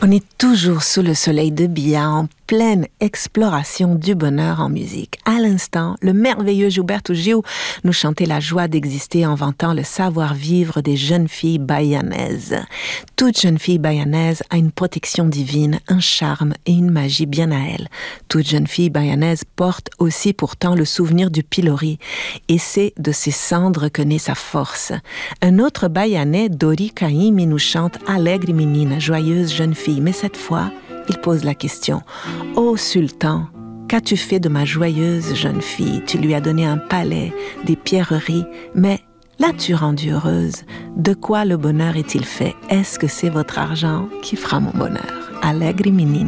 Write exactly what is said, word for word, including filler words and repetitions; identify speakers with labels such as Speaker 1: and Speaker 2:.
Speaker 1: On est toujours sous le soleil de Bia, en pleine exploration du bonheur en musique. À l'instant, le merveilleux Gilberto Gil nous chantait la joie d'exister en vantant le savoir-vivre des jeunes filles bahianaises. Toute jeune fille bahanaise a une protection divine, un charme et une magie bien à elle. Toute jeune fille bahanaise porte aussi pourtant le souvenir du pilori, et c'est de ses cendres que naît sa force. Un autre bahianais, Dori Caymmi, nous chante « Alegre menina », joyeuse jeune fille, mais cette fois, il pose la question « Ô sultan, qu'as-tu fait de ma joyeuse jeune fille? Tu lui as donné un palais, des pierreries, mais l'as-tu rendue heureuse? De quoi le bonheur est-il fait? Est-ce que c'est votre argent qui fera mon bonheur? Alegre menina ».